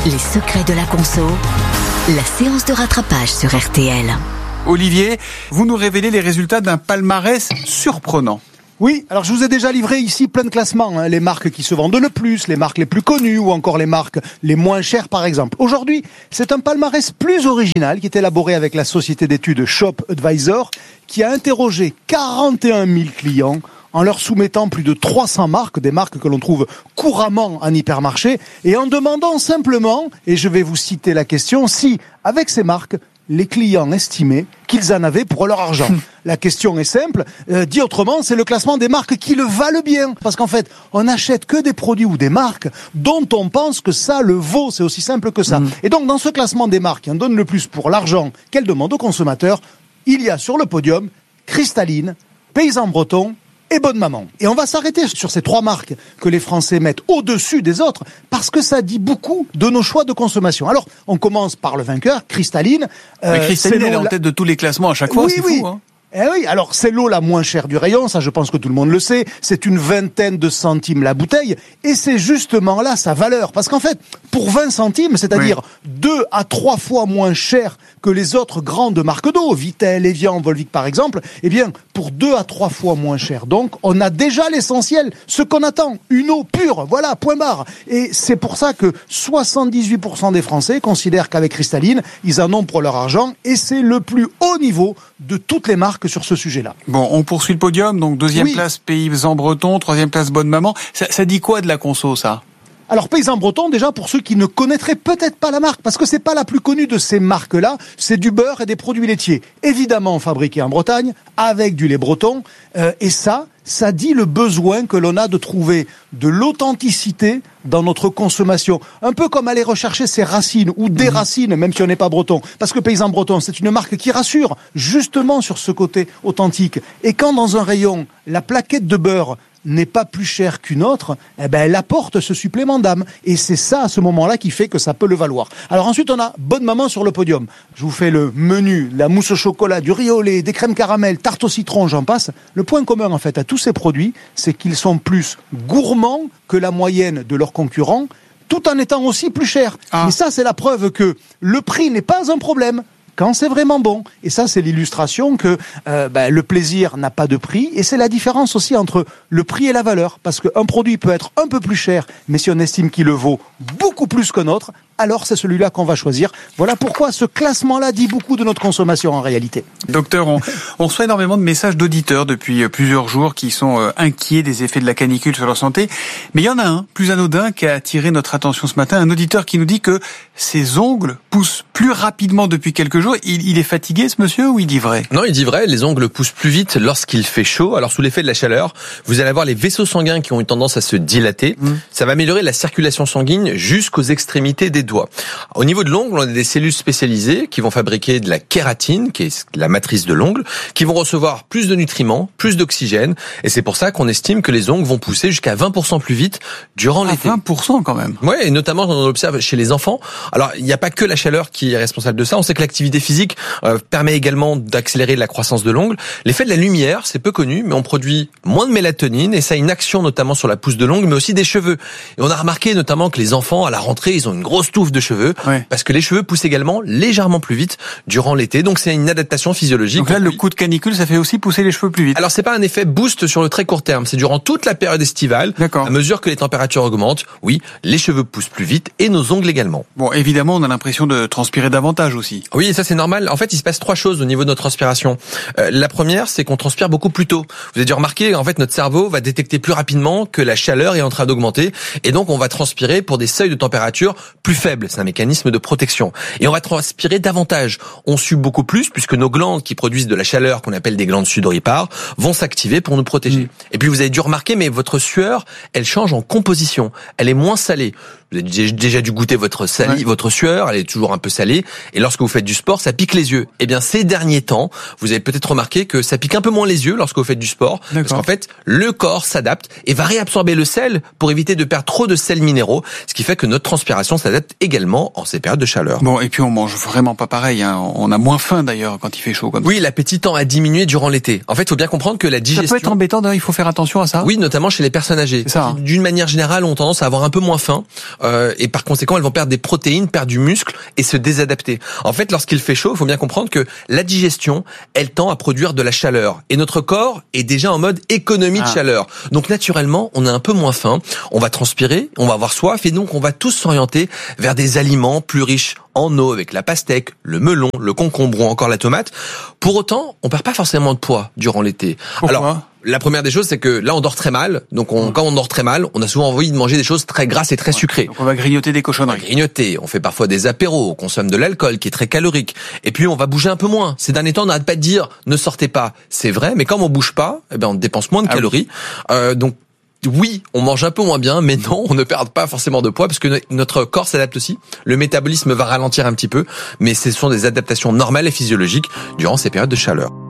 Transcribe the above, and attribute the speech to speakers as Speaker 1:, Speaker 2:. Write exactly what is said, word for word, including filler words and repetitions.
Speaker 1: Les secrets de la conso, la séance de rattrapage sur R T L.
Speaker 2: Olivier, vous nous révélez les résultats d'un palmarès surprenant.
Speaker 3: Oui, alors je vous ai déjà livré ici plein de classements, hein, les marques qui se vendent le plus, les marques les plus connues ou encore les marques les moins chères par exemple. Aujourd'hui, c'est un palmarès plus original qui est élaboré avec la société d'études Shop Advisor qui a interrogé quarante et un mille clients en leur soumettant plus de trois cents marques, des marques que l'on trouve couramment en hypermarché, et en demandant simplement, et je vais vous citer la question, si, avec ces marques, les clients estimaient qu'ils en avaient pour leur argent. La question est simple, euh, dit autrement, c'est le classement des marques qui le valent bien. Parce qu'en fait, on n'achète que des produits ou des marques dont on pense que ça le vaut. C'est aussi simple que ça. Mmh. Et donc, dans ce classement des marques qui en donnent le plus pour l'argent qu'elles demandent aux consommateurs, il y a sur le podium Cristalline, Paysan Breton et Bonne Maman. Et on va s'arrêter sur ces trois marques que les Français mettent au-dessus des autres parce que ça dit beaucoup de nos choix de consommation. Alors, on commence par le vainqueur, Cristalline.
Speaker 2: Euh, Mais Cristalline, elle est en tête de tous les classements à chaque fois,
Speaker 3: oui,
Speaker 2: c'est
Speaker 3: oui.
Speaker 2: fou, hein.
Speaker 3: Eh oui, alors c'est l'eau la moins chère du rayon, ça je pense que tout le monde le sait, c'est une vingtaine de centimes la bouteille, et c'est justement là sa valeur, parce qu'en fait, pour vingt centimes, c'est-à-dire oui. deux à trois fois moins cher que les autres grandes marques d'eau, Vittel, Evian, Volvic par exemple, eh bien, pour deux à trois fois moins cher, donc on a déjà l'essentiel, ce qu'on attend, une eau pure, voilà, point barre. Et c'est pour ça que soixante-dix-huit pour cent des Français considèrent qu'avec Cristalline, ils en ont pour leur argent, et c'est le plus haut niveau de toutes les marques sur ce sujet-là.
Speaker 2: Bon, on poursuit le podium, donc deuxième oui. place Paysan Breton, troisième place Bonne Maman. Ça, ça dit quoi de la conso, ça ?
Speaker 3: Alors Paysan Breton, déjà pour ceux qui ne connaîtraient peut-être pas la marque, parce que c'est pas la plus connue de ces marques-là, c'est du beurre et des produits laitiers, évidemment fabriqués en Bretagne, avec du lait breton, euh, et ça, ça dit le besoin que l'on a de trouver de l'authenticité dans notre consommation. Un peu comme aller rechercher ses racines ou des mmh. racines, même si on n'est pas breton. Parce que Paysan Breton, c'est une marque qui rassure justement sur ce côté authentique. Et quand dans un rayon, la plaquette de beurre n'est pas plus chère qu'une autre, eh ben elle apporte ce supplément d'âme. Et c'est ça, à ce moment-là, qui fait que ça peut le valoir. Alors ensuite, on a Bonne Maman sur le podium. Je vous fais le menu, la mousse au chocolat, du riz au lait, des crèmes caramel, tarte au citron, j'en passe. Le point commun, en fait, à tous ces produits, c'est qu'ils sont plus gourmands que la moyenne de leurs concurrents, tout en étant aussi plus chers. Ah. Et ça, c'est la preuve que le prix n'est pas un problème quand c'est vraiment bon. Et ça, c'est l'illustration que euh, bah, le plaisir n'a pas de prix. Et c'est la différence aussi entre le prix et la valeur. Parce qu'un produit peut être un peu plus cher, mais si on estime qu'il le vaut beaucoup plus qu'un autre, alors c'est celui-là qu'on va choisir. Voilà pourquoi ce classement-là dit beaucoup de notre consommation en réalité.
Speaker 2: Docteur, on, on reçoit énormément de messages d'auditeurs depuis plusieurs jours qui sont euh, inquiets des effets de la canicule sur leur santé. Mais il y en a un, plus anodin, qui a attiré notre attention ce matin. Un auditeur qui nous dit que ses ongles poussent plus rapidement depuis quelques jours. Il, il est fatigué, ce monsieur, ou il dit vrai ?
Speaker 4: Non, il dit vrai. Les ongles poussent plus vite lorsqu'il fait chaud. Alors, sous l'effet de la chaleur, vous allez avoir les vaisseaux sanguins qui ont une tendance à se dilater. Mmh. Ça va améliorer la circulation sanguine jusqu'aux extrémités des doigts. Au niveau de l'ongle, on a des cellules spécialisées qui vont fabriquer de la kératine, qui est la matrice de l'ongle, qui vont recevoir plus de nutriments, plus d'oxygène. Et c'est pour ça qu'on estime que les ongles vont pousser jusqu'à vingt pour cent plus vite durant
Speaker 2: ah,
Speaker 4: l'été.
Speaker 2: vingt pour cent quand même.
Speaker 4: Ouais, et notamment on l'observe chez les enfants. Alors, il n'y a pas que la chaleur qui est responsable de ça. On sait que l'activité physique euh, permet également d'accélérer la croissance de l'ongle. L'effet de la lumière, c'est peu connu, mais on produit moins de mélatonine et ça a une action notamment sur la pousse de l'ongle, mais aussi des cheveux. Et on a remarqué notamment que les enfants, à la rentrée, ils ont une grosse touffe de cheveux, ouais. parce que les cheveux poussent également légèrement plus vite durant l'été. Donc c'est une adaptation physiologique.
Speaker 2: Donc là, le coup de canicule, ça fait aussi pousser les cheveux plus vite.
Speaker 4: Alors c'est pas un effet boost sur le très court terme, c'est durant toute la période estivale.
Speaker 2: D'accord.
Speaker 4: À mesure que les températures augmentent, oui, les cheveux poussent plus vite et nos ongles également.
Speaker 2: Bon, évidemment, on a l'impression de transpirer davantage aussi.
Speaker 4: Oui, et ça c'est normal. En fait, il se passe trois choses au niveau de notre transpiration. Euh, la première, c'est qu'on transpire beaucoup plus tôt. Vous avez dû remarquer, en fait, notre cerveau va détecter plus rapidement que la chaleur est en train d'augmenter, et donc on va transpirer pour des seuils de température plus faibles. C'est un mécanisme de protection. Et on va transpirer davantage. On sue beaucoup plus puisque nos glandes qui produisent de la chaleur, qu'on appelle des glandes sudoripares, vont s'activer pour nous protéger. Mmh. Et puis vous avez dû remarquer, mais votre sueur, elle change en composition. Elle est moins salée. Vous avez déjà dû goûter votre salive, ouais. votre sueur, elle est toujours un peu salée. Et lorsque vous faites du sport, ça pique les yeux. Eh bien, ces derniers temps, vous avez peut-être remarqué que ça pique un peu moins les yeux lorsque vous faites du sport. D'accord. Parce qu'en fait, le corps s'adapte et va réabsorber le sel pour éviter de perdre trop de sels minéraux. Ce qui fait que notre transpiration s'adapte également en ces périodes de chaleur.
Speaker 2: Bon, et puis on mange vraiment pas pareil, hein. On a moins faim d'ailleurs quand il fait chaud comme ça.
Speaker 4: Oui, l'appétit tend à diminuer durant l'été. En fait, il faut bien comprendre que la digestion...
Speaker 2: Ça peut être embêtant, d'ailleurs, il faut faire attention à ça.
Speaker 4: Oui, notamment chez les personnes âgées.
Speaker 2: C'est ça, hein.
Speaker 4: D'une manière générale, ont tendance à avoir un peu moins faim. euh, et par conséquent elles vont perdre des protéines, perdre du muscle et se désadapter. En fait, lorsqu'il fait chaud, il faut bien comprendre que la digestion, elle tend à produire de la chaleur et notre corps est déjà en mode économie de ah. chaleur. Donc naturellement, on a un peu moins faim, on va transpirer, on va avoir soif et donc on va tous s'orienter vers des aliments plus riches en eau avec la pastèque, le melon, le concombre ou encore la tomate. Pour autant, on perd pas forcément de poids durant l'été.
Speaker 2: Pourquoi ?
Speaker 4: Alors, la première des choses, c'est que là, on dort très mal. Donc, on, mmh. quand on dort très mal, on a souvent envie de manger des choses très grasses et très ouais. sucrées.
Speaker 2: Donc, on va grignoter des cochonneries.
Speaker 4: On va grignoter. On fait parfois des apéros. On consomme de l'alcool qui est très calorique. Et puis, on va bouger un peu moins. Ces derniers temps, on n'arrête pas de dire ne sortez pas. C'est vrai, mais quand on bouge pas, eh ben, on dépense moins de ah calories. Oui. Euh, donc, oui, on mange un peu moins bien, mais non, on ne perd pas forcément de poids parce que notre corps s'adapte aussi. Le métabolisme va ralentir un petit peu, mais ce sont des adaptations normales et physiologiques durant ces périodes de chaleur.